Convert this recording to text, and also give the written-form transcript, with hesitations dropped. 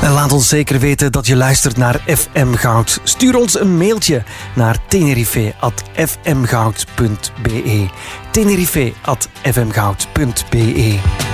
En laat ons zeker weten dat je luistert naar FM Goud. Stuur ons een mailtje naar tenerife@fmgoud.be. tenerife@fmgoud.be